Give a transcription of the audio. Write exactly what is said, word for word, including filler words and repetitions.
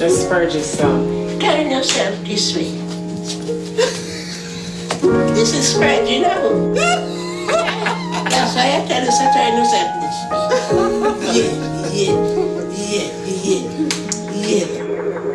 Just spread yourself. Turn yourself this way. This is spread, you know.